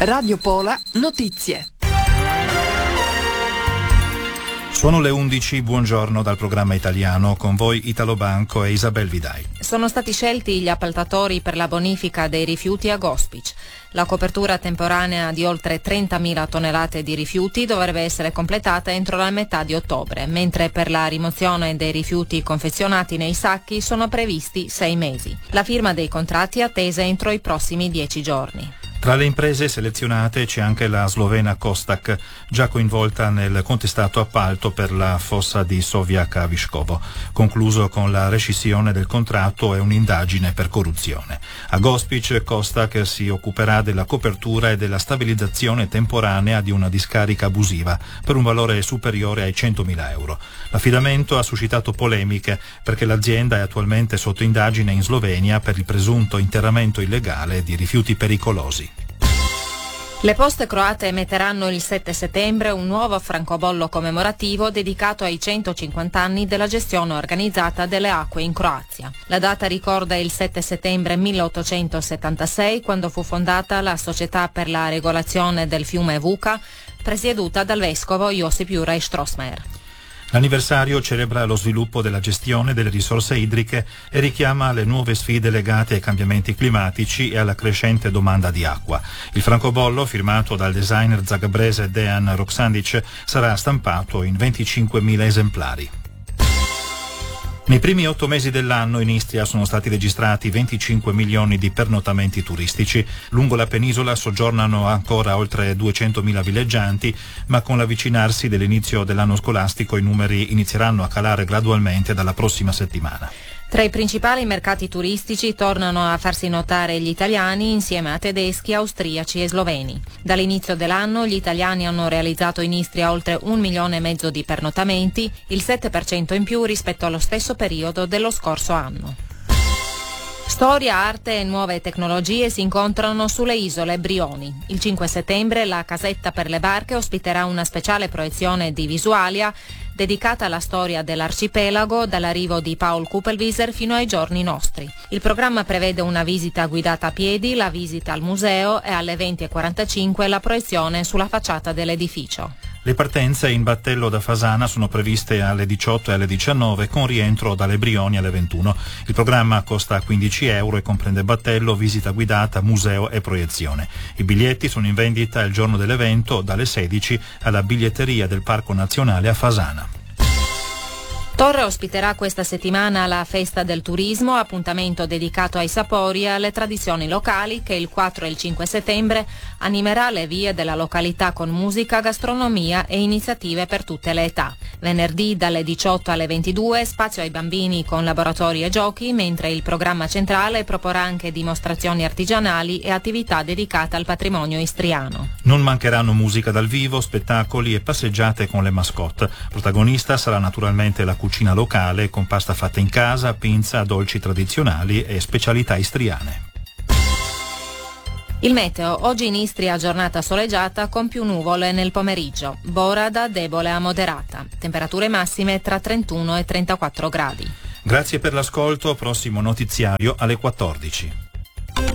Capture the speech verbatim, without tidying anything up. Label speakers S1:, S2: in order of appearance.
S1: Radio Pola Notizie.
S2: Sono le undici, buongiorno dal programma italiano, con voi Italo Banco e Isabel Vidai.
S3: Sono stati scelti gli appaltatori per la bonifica dei rifiuti a Gospic. La copertura temporanea di oltre trentamila tonnellate di rifiuti dovrebbe essere completata entro la metà di ottobre, mentre per la rimozione dei rifiuti confezionati nei sacchi sono previsti sei mesi. La firma dei contratti è attesa entro i prossimi dieci giorni.
S2: Tra le imprese selezionate c'è anche la slovena Kostak, già coinvolta nel contestato appalto per la fossa di Sovjaka Viškovo, concluso con la rescissione del contratto e un'indagine per corruzione. A Gospic, Kostak si occuperà della copertura e della stabilizzazione temporanea di una discarica abusiva per un valore superiore ai centomila euro. L'affidamento ha suscitato polemiche perché l'azienda è attualmente sotto indagine in Slovenia per il presunto interramento illegale di rifiuti pericolosi.
S3: Le poste croate emetteranno il sette settembre un nuovo francobollo commemorativo dedicato ai centocinquanta anni della gestione organizzata delle acque in Croazia. La data ricorda il sette settembre milleottocentosettantasei, quando fu fondata la Società per la regolazione del fiume Vuka, presieduta dal vescovo Josip Juraj Strossmayer.
S2: L'anniversario celebra lo sviluppo della gestione delle risorse idriche e richiama le nuove sfide legate ai cambiamenti climatici e alla crescente domanda di acqua. Il francobollo, firmato dal designer zagabrese Dejan Roksandic, sarà stampato in venticinquemila esemplari. Nei primi otto mesi dell'anno in Istria sono stati registrati venticinque milioni di pernottamenti turistici. Lungo la penisola soggiornano ancora oltre duecentomila villeggianti, ma con l'avvicinarsi dell'inizio dell'anno scolastico i numeri inizieranno a calare gradualmente dalla prossima settimana.
S3: Tra i principali mercati turistici tornano a farsi notare gli italiani insieme a tedeschi, austriaci e sloveni. Dall'inizio dell'anno gli italiani hanno realizzato in Istria oltre un milione e mezzo di pernottamenti, il sette per cento in più rispetto allo stesso periodo dello scorso anno. Storia, arte e nuove tecnologie si incontrano sulle isole Brioni. Il cinque settembre la Casetta per le Barche ospiterà una speciale proiezione di Visualia dedicata alla storia dell'arcipelago dall'arrivo di Paul Kupelwieser fino ai giorni nostri. Il programma prevede una visita guidata a piedi, la visita al museo e alle venti e quarantacinque la proiezione sulla facciata dell'edificio.
S2: Le partenze in battello da Fasana sono previste alle diciotto e alle diciannove con rientro dalle Brioni alle ventuno. Il programma costa quindici euro e comprende battello, visita guidata, museo e proiezione. I biglietti sono in vendita il giorno dell'evento dalle sedici alla biglietteria del Parco Nazionale a Fasana.
S3: Torre ospiterà questa settimana la Festa del Turismo, appuntamento dedicato ai sapori e alle tradizioni locali che il quattro e il cinque settembre animerà le vie della località con musica, gastronomia e iniziative per tutte le età. Venerdì dalle diciotto alle ventidue spazio ai bambini con laboratori e giochi, mentre il programma centrale proporrà anche dimostrazioni artigianali e attività dedicate al patrimonio istriano.
S2: Non mancheranno musica dal vivo, spettacoli e passeggiate con le mascotte. Protagonista sarà naturalmente la cucina locale con pasta fatta in casa, pinza, dolci tradizionali e specialità istriane.
S3: Il meteo, oggi in Istria giornata soleggiata con più nuvole nel pomeriggio, Borada debole a moderata, temperature massime tra trentuno e trentaquattro gradi.
S2: Grazie per l'ascolto, prossimo notiziario alle quattordici.